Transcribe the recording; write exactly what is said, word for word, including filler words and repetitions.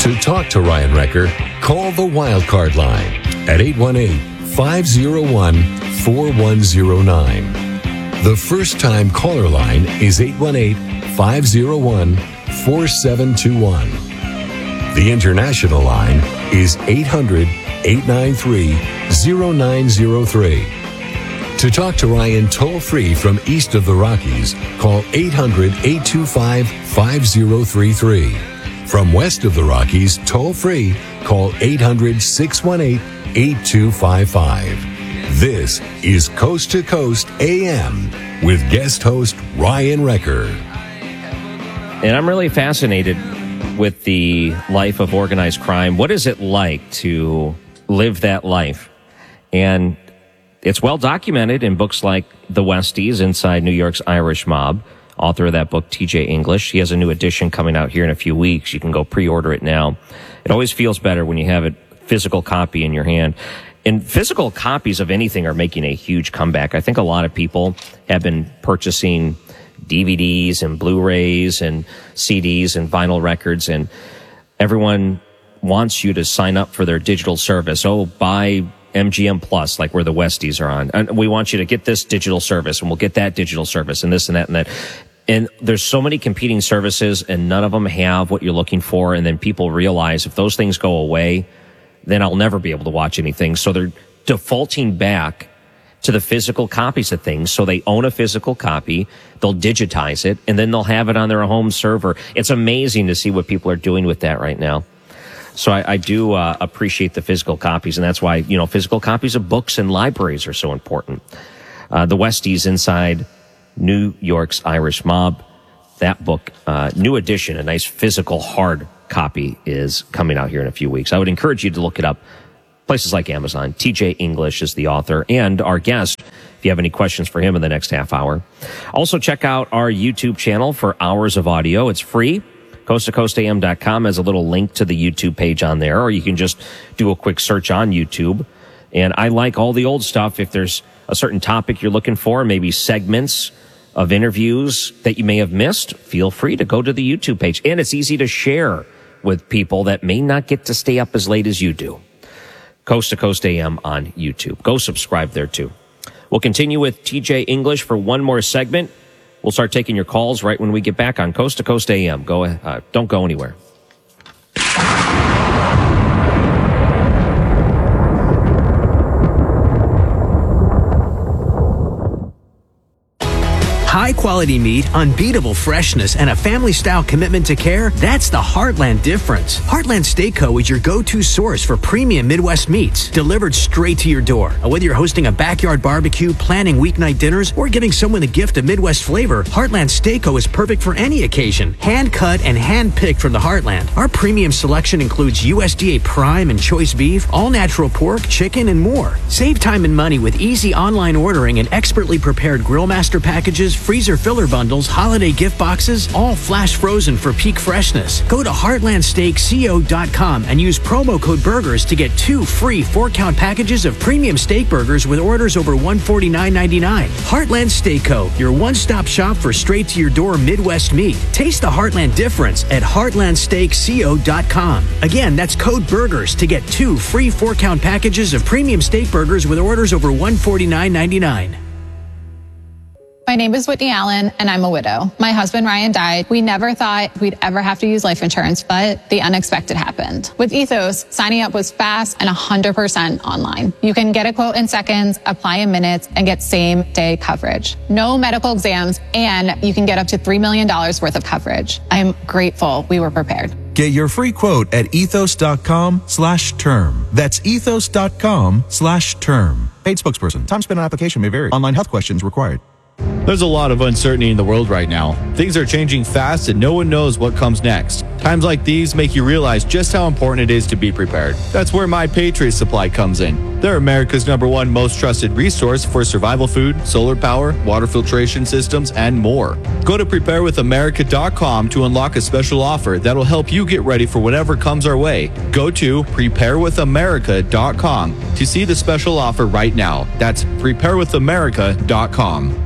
To talk to Ryan Wrecker, call the Wildcard line at eight one eight, five oh one, four one oh nine. The first-time caller line is eight one eight, five oh one, four seven two one. The international line is eight hundred, eight nine three, oh nine oh three. To talk to Ryan toll-free from east of the Rockies, call eight hundred, eight two five, five oh three three. From west of the Rockies, toll-free, call eight hundred, six one eight, eight two five five. This is Coast to Coast A M with guest host Ryan Wrecker. And I'm really fascinated with the life of organized crime. What is it like to live that life? And it's well documented in books like The Westies, Inside New York's Irish Mob. Author of that book, T J English. He has a new edition coming out here in a few weeks. You can go pre-order it now. It always feels better when you have a physical copy in your hand. And physical copies of anything are making a huge comeback. I think a lot of people have been purchasing D V Ds and Blu-rays and C Ds and vinyl records, and everyone wants you to sign up for their digital service. Oh, buy M G M Plus, like where the Westies are on. And we want you to get this digital service, and we'll get that digital service, and this and that and that. And there's so many competing services, and none of them have what you're looking for. And then people realize if those things go away, then I'll never be able to watch anything. So they're defaulting back to the physical copies of things. So they own a physical copy, they'll digitize it, and then they'll have it on their home server. It's amazing to see what people are doing with that right now. So I, I do uh, appreciate the physical copies, and that's why, you know, physical copies of books and libraries are so important. Uh, the Westies, Inside New York's Irish Mob, that book, uh, new edition, a nice physical hard copy, is coming out here in a few weeks. I would encourage you to look it up. Places like Amazon. T J English is the author and our guest, if you have any questions for him in the next half hour. Also, check out our YouTube channel for hours of audio. It's free. coast to coast A M dot com has a little link to the YouTube page on there, or you can just do a quick search on YouTube. And I like all the old stuff. If there's a certain topic you're looking for, maybe segments of interviews that you may have missed, feel free to go to the YouTube page. And it's easy to share with people that may not get to stay up as late as you do. Coast to Coast A M on YouTube. Go subscribe there too. We'll continue with T J English for one more segment. We'll start taking your calls right when we get back on Coast to Coast A M. Go, uh, don't go anywhere. High-quality meat, unbeatable freshness, and a family-style commitment to care, that's the Heartland difference. Heartland Steak Co. is your go-to source for premium Midwest meats, delivered straight to your door. Whether you're hosting a backyard barbecue, planning weeknight dinners, or giving someone a gift of Midwest flavor, Heartland Steak Co. is perfect for any occasion. Hand-cut and hand-picked from the Heartland. Our premium selection includes U S D A prime and choice beef, all-natural pork, chicken, and more. Save time and money with easy online ordering and expertly prepared Grillmaster packages, freezer filler bundles, holiday gift boxes, all flash frozen for peak freshness. Go to heartland steak co dot com and use promo code BURGERS to get two free four-count packages of premium steak burgers with orders over one hundred forty-nine dollars and ninety-nine cents. Heartland Steak Co., your one-stop shop for straight-to-your-door Midwest meat. Taste the Heartland difference at heartland steak co dot com. Again, that's code BURGERS to get two free four-count packages of premium steak burgers with orders over one hundred forty-nine dollars and ninety-nine cents. My name is Whitney Allen, and I'm a widow. My husband, Ryan, died. We never thought we'd ever have to use life insurance, but the unexpected happened. With Ethos, signing up was fast and one hundred percent online. You can get a quote in seconds, apply in minutes, and get same-day coverage. No medical exams, and you can get up to three million dollars worth of coverage. I am grateful we were prepared. Get your free quote at ethos.com slash term. That's ethos.com slash term. Paid spokesperson. Time spent on application may vary. Online health questions required. There's a lot of uncertainty in the world right now. Things are changing fast and no one knows what comes next. Times like these make you realize just how important it is to be prepared. That's where My Patriot Supply comes in. They're America's number one most trusted resource for survival food, solar power, water filtration systems, and more. Go to prepare with america dot com to unlock a special offer that'll help you get ready for whatever comes our way. Go to prepare with america dot com to see the special offer right now. That's prepare with america dot com.